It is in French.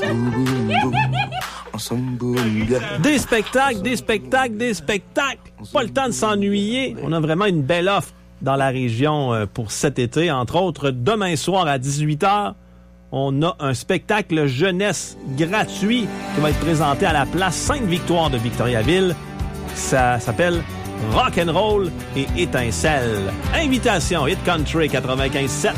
Des spectacles, des spectacles, des spectacles. Pas le temps de s'ennuyer. On a vraiment une belle offre dans la région pour cet été. Entre autres, demain soir à 18h, on a un spectacle jeunesse gratuit qui va être présenté à la place Sainte-Victoire de Victoriaville. Ça s'appelle Rock'n'Roll et Étincelle. Invitation Hit Country 95.7.